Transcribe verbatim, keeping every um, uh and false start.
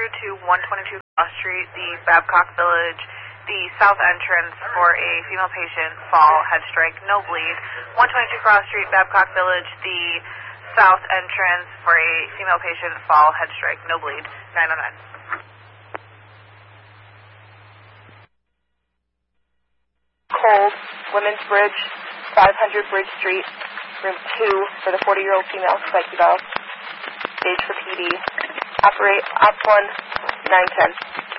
to one twenty-two Cross Street, the Babcock Village, the south entrance for a female patient, fall, head strike, no bleed. one twenty-two Cross Street, Babcock Village, the south entrance for a female patient, fall, head strike, no bleed. nine oh nine. Cold, Women's Bridge, five hundred Bridge Street, room two for the forty-year-old female, psych eval. Stage for P D. Operate, op one, nine ten.